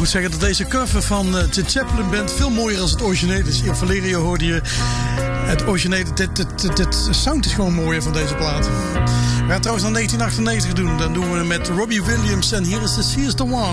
moet zeggen dat deze cover van de Chaplin Band veel mooier als het origineel is. In Valerio hoorde je het origineel. De sound is gewoon mooier van deze plaat. We gaan trouwens naar 1998 doen. Dan doen we het met Robbie Williams. En hier is de She's the One.